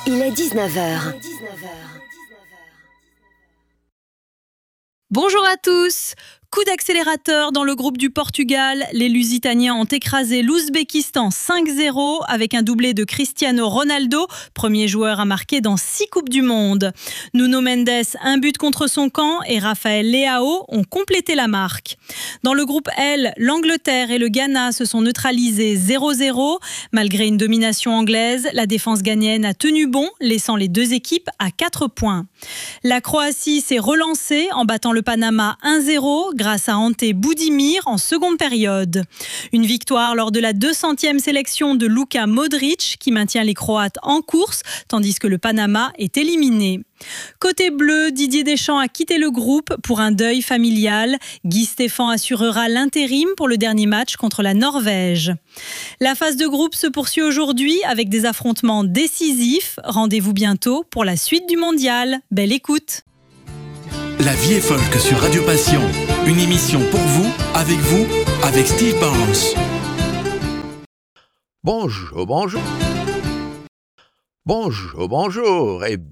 Il est 19h. Bonjour à tous. Coup d'accélérateur dans le groupe du Portugal. Les Lusitaniens ont écrasé l'Ouzbékistan 5-0 avec un doublé de Cristiano Ronaldo, premier joueur à marquer dans 6 Coupes du Monde. Nuno Mendes, un but contre son camp, et Rafael Leao ont complété la marque. Dans le groupe L, l'Angleterre et le Ghana se sont neutralisés 0-0. Malgré une domination anglaise, la défense ghanéenne a tenu bon, laissant les deux équipes à 4 points. La Croatie s'est relancée en battant le Panama 1-0 grâce à Ante Budimir en seconde période. Une victoire lors de la 200e sélection de Luka Modric qui maintient les Croates en course tandis que le Panama est éliminé. Côté bleu, Didier Deschamps a quitté le groupe pour un deuil familial. Guy Stéphane assurera l'intérim pour le dernier match contre la Norvège. La phase de groupe se poursuit aujourd'hui avec des affrontements décisifs. Rendez-vous bientôt pour la suite du mondial. Belle écoute. La vie est folk sur Radio Passion. Une émission pour vous, avec Steve Barnes. Bonjour et